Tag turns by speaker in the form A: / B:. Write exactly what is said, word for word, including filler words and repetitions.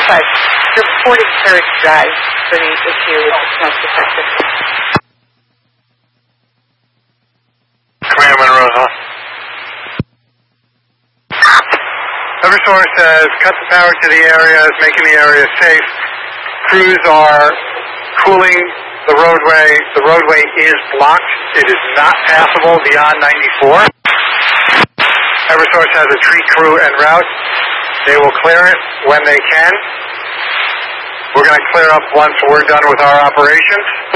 A: five. You're reporting third drive for the issue with the smoke detector.
B: Command Monroe. Eversource has cut the power to the area, is making the area safe. Crews are cooling the roadway. The roadway is blocked. It is not passable beyond ninety-four. Eversource has a tree crew en route. They will clear it when they can. We're going to clear up once we're done with our operations.